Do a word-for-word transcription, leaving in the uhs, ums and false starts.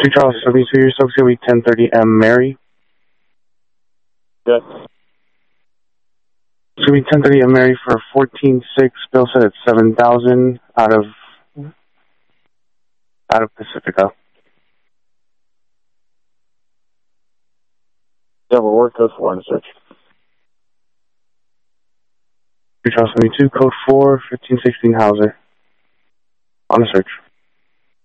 two Charles seventy-two, your sub's going to be ten thirty M Mary. Good. It's going to be ten thirty M Mary for fourteen six, bill set at seven thousand out of, out of Pacifica. Double work code four on the search. two Charles seventy-two, code four, fifteen sixteen Hauser. On the search.